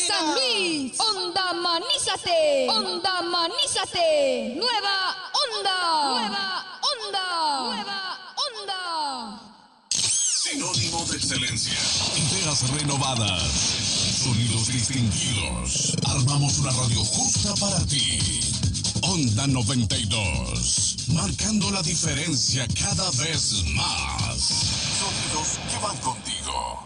San Luis, onda manízate, onda manízate, nueva onda, nueva onda, nueva onda. Sinónimo de excelencia, ideas renovadas, sonidos distinguidos. Armamos una radio justa para ti. Onda 92, marcando la diferencia cada vez más. Sonidos que van contigo.